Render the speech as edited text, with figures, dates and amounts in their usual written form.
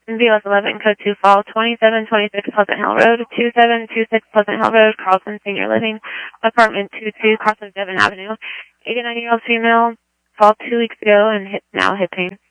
BLS 11, code 2 fall, 2726 Pleasant Hill Road, 2726 Pleasant Hill Road, Carlson Senior Living, apartment 22, Crossing Devon Avenue. 89-year-old female, fall 2 weeks ago and now hip pain.